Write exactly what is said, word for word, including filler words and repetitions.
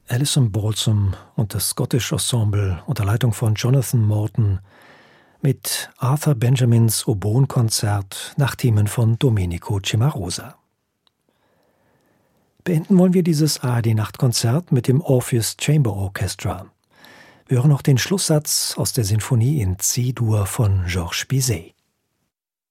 Alison Balsam und das Scottish Ensemble unter Leitung von Jonathan Morton mit Arthur Benjamins Oboen-Konzert nach Themen von Domenico Cimarosa. Beenden wollen wir dieses A R D-Nachtkonzert mit dem Orpheus Chamber Orchestra. Wir hören noch den Schlusssatz aus der Sinfonie in C-Dur von Georges Bizet.